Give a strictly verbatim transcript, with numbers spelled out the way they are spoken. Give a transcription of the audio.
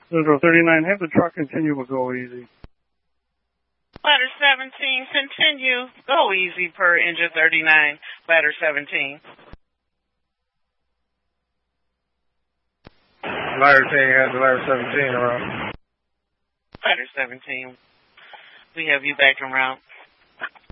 Central thirty-nine, have the truck continue, but go easy. Ladder seventeen, continue, go easy per engine thirty-nine, ladder seventeen. Ladder ten, has the ladder seventeen around. Ladder seventeen, we have you back en route.